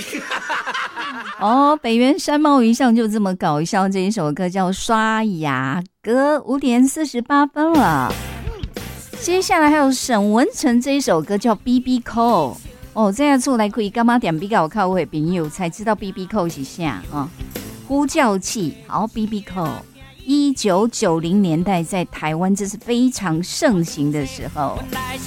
哦，北原山猫一向就这么搞笑，这一首歌叫《刷牙歌》，5:48了。接下来还有沈文程这一首歌叫《BB Call》。哦，这样出来可以干嘛点比较靠位朋友才知道 BB Call 是啥啊？呼叫器，好 BB Call。1990年代在台湾这是非常盛行的时候。